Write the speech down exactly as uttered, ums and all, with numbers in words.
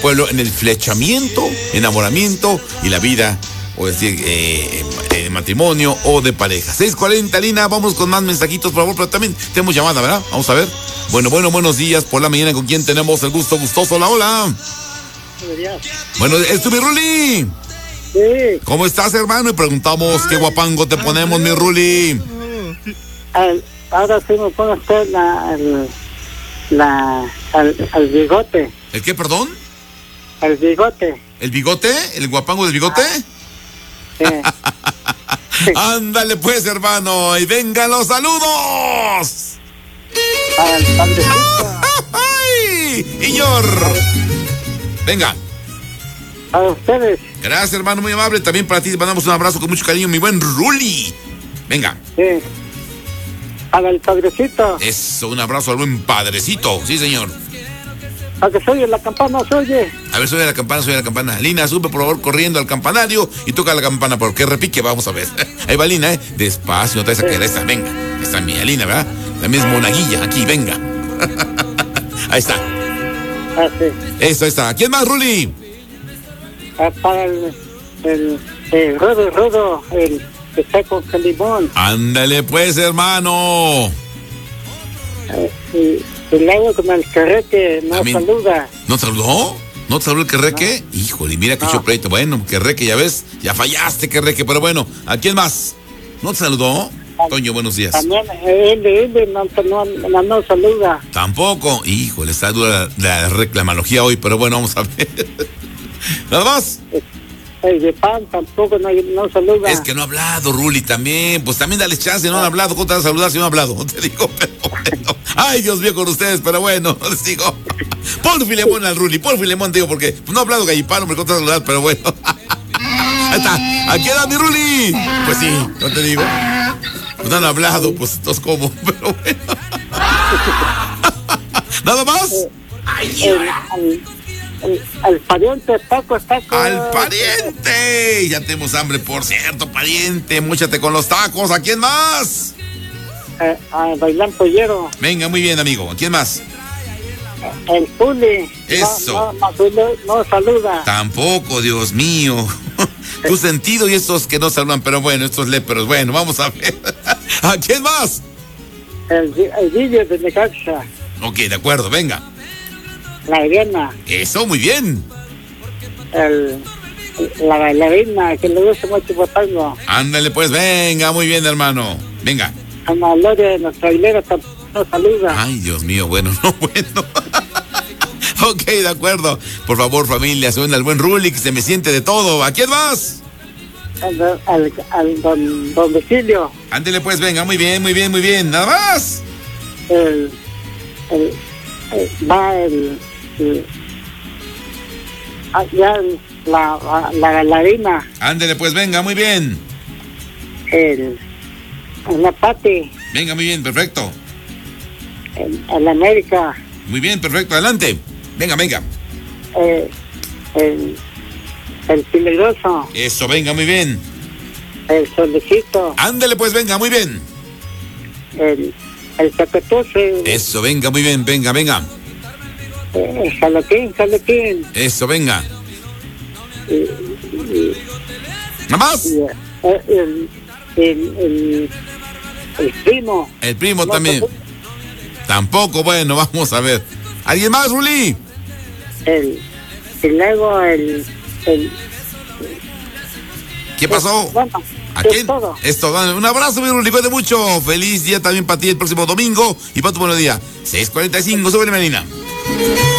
pueblo en el flechamiento, enamoramiento y la vida, o decir, eh, eh, matrimonio o de pareja. seis cuarenta, Lina, vamos con más mensajitos, por favor, pero también tenemos llamada, ¿verdad? Vamos a ver. Bueno, bueno, buenos días por la mañana, ¿con quién tenemos el gusto gustoso? Hola, hola. Buenos días. Bueno, ¿es tu mi Ruli? Sí. ¿Cómo estás, hermano? Y preguntamos, ¿qué guapango te ponemos, mi Ruli? Al, ahora sí me pone usted la, el, la, al, al bigote. ¿El qué, perdón? El bigote. ¿El bigote? ¿El guapango del bigote? Sí. Ándale pues, hermano, y vengan los saludos. Para el padrecito. ¡Ay! Iñor. Venga. Para ustedes. Gracias, hermano, muy amable. También para ti te mandamos un abrazo con mucho cariño, mi buen Ruli. Venga. Sí. Para el padrecito. Eso, un abrazo al buen padrecito. Sí, señor. Para que se oye la campana, se oye. A ver, soy a la campana, soy a la campana. Lina, sube por favor corriendo al campanario y toca la campana porque repique, vamos a ver. Ahí va Lina, ¿eh? Despacio, no te vas a quedar. Esta, venga. Esta es mía, Lina, ¿verdad? La misma monaguilla, aquí, venga. Ahí está. Ah, sí. Eso, ahí está. ¿Quién más, Ruli? Ah, para el, el, el rudo, rudo, el que está con el limón. Ándale pues, hermano. Eh, y, y luego con el carrete no También. saluda. ¿No te saludó? ¿No te saludó el Querreque? No. Híjole, mira que no. yo pleito. Bueno, Querreque, ya ves, ya fallaste, Querreque, pero bueno, ¿a quién más? ¿No te saludó? Ah, Toño, buenos días. También él, él no, no, no, no saluda. Tampoco. Híjole, está dura la, la reclamología hoy, pero bueno, vamos a ver. ¿Nada más? El de pan tampoco no, no saluda. Es que no ha hablado, Ruli, también. Pues también dale chance, no han hablado. ¿Cómo te vas a saludar si no ha hablado? No te digo, pero bueno. Ay, Dios mío, con ustedes, pero bueno, les digo. Pon filemón al Ruli, pon filemón, digo, porque no ha hablado Gallipano, me contra saludar, pero bueno. Ahí está. ¿Aquí era mi Ruli? Pues sí, no te digo. Pues no han hablado, pues entonces cómo, pero bueno. ¿Nada más? El, el, el, el pariente tacos, tacos. ¡Al pariente! Ya tenemos hambre, por cierto, pariente. Móchate con los tacos. ¿A quién más? Eh, a bailar pollero. Venga, muy bien, amigo. ¿A quién más? El Puli. Eso. No, no, no, no saluda. Tampoco, Dios mío. Tu sentido y estos que no saludan, pero bueno, estos léperos. Bueno, vamos a ver. ¿A quién más? El, el vídeo de Necaxa. Ok, de acuerdo, venga. La Irena. Eso, muy bien. El, la bailarina que le gusta mucho botango. Ándale, pues, venga, muy bien, hermano. Venga. A la Gloria de nuestra hilera tampoco no saluda. Ay, Dios mío, bueno, no, bueno. Ok, de acuerdo. Por favor, familia, suena al buen Ruli, que se me siente de todo. ¿A quién más? Al, al, al don, don Vicilio. Ándele pues, venga, muy bien, muy bien, muy bien. Nada más. El, el, el va el, el ya la, la, la bailarina. Ándele pues, venga, muy bien. El, la Pati. Venga, muy bien, perfecto. El, el América. Muy bien, perfecto, adelante. Venga, venga. Eh, el, el peligroso. Eso, venga, muy bien. El solecito. Ándele pues, venga, muy bien. El, el Zacatose. Eso, venga, muy bien, venga, venga. El Jalaquín, Jalaquín. Eso, venga. Y, y, ¿Nada más? y, el, el, el, el, el primo. El primo No, también. tampoco. Tampoco, bueno, vamos a ver. ¿Alguien más, Ruli? El, y luego el, el ¿Qué pasó? bueno, ¿A es quién? todo. Es todo. Un abrazo, mi Ruli, cuídate mucho. Feliz día también para ti el próximo domingo y para tu buen día. seis cuarenta y cinco, sobre Melina.